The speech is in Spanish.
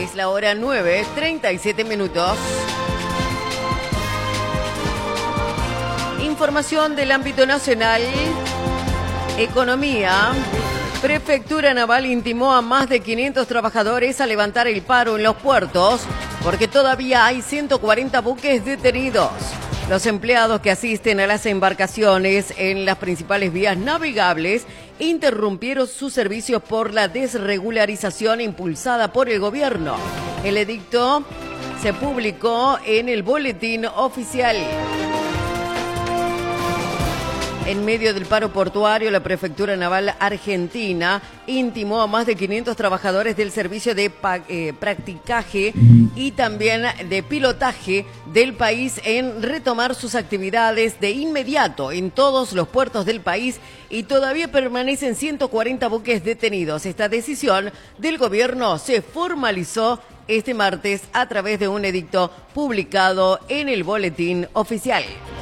Es la hora 9:37. Información del ámbito nacional. Economía. Prefectura Naval intimó a más de 500 trabajadores a levantar el paro en los puertos porque todavía hay 140 buques detenidos. Los empleados que asisten a las embarcaciones en las principales vías navegables interrumpieron sus servicios por la desregularización impulsada por el gobierno. El edicto se publicó en el boletín oficial. En medio del paro portuario, la Prefectura Naval Argentina intimó a más de 500 trabajadores del servicio de practicaje y también de pilotaje del país en retomar sus actividades de inmediato en todos los puertos del país y todavía permanecen 140 buques detenidos. Esta decisión del gobierno se formalizó este martes a través de un edicto publicado en el boletín oficial.